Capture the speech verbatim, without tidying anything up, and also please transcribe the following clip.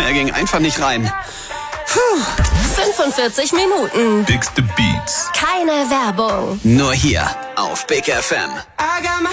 Er ging einfach nicht rein. Puh. fünfundvierzig Minuten. Bigste Beats. Keine Werbung. Nur hier auf Big F M. I got my